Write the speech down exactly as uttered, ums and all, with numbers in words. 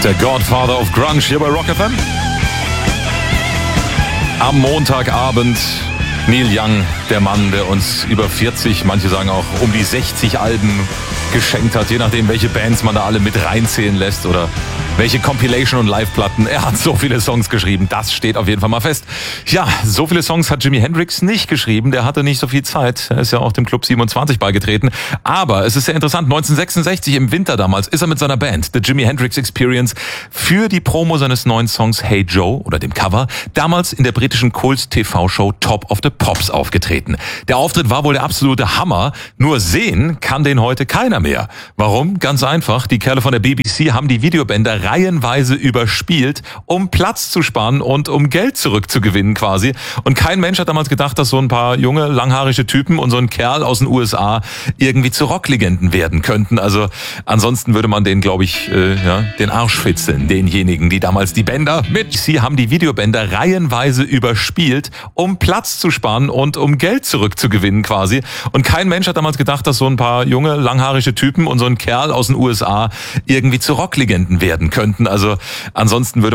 Der Godfather of Grunge hier bei Rock F M. Am Montagabend Neil Young, der Mann, der uns über vierzig, manche sagen auch um die sechzig Alben geschenkt hat, je nachdem, welche Bands man da alle mit reinzählen lässt oder welche Compilation- und Live-Platten. Er hat so viele Songs geschrieben, das steht auf jeden Fall mal fest. Ja, so viele Songs hat Jimi Hendrix nicht geschrieben, der hatte nicht so viel Zeit. Er ist ja auch dem Club siebenundzwanzig beigetreten. Aber es ist sehr interessant, neunzehnhundertsechsundsechzig im Winter damals ist er mit seiner Band, The Jimi Hendrix Experience, für die Promo seines neuen Songs Hey Joe oder dem Cover, damals in der britischen Kult-T V-Show Top of the Pops aufgetreten. Der Auftritt war wohl der absolute Hammer, nur sehen kann den heute keiner mehr. Warum? Ganz einfach, die Kerle von der B B C haben die Videobänder reihenweise überspielt, um Platz zu sparen und um Geld zurückzugewinnen quasi. Und kein Mensch hat damals gedacht, dass so ein paar junge, langhaarige Typen und so ein Kerl aus den U S A irgendwie zu Rocklegenden werden könnten. Also ansonsten würde man denen, glaube ich, äh, ja, den Arsch fitzeln, denjenigen, die damals die Bänder mit. Sie haben die Videobänder reihenweise überspielt, um Platz zu sparen und um Geld zurückzugewinnen quasi. Und kein Mensch hat damals gedacht, dass so ein paar junge, langhaarige Typen und so ein Kerl aus den U S A irgendwie zu Rocklegenden werden könnten. Also ansonsten würde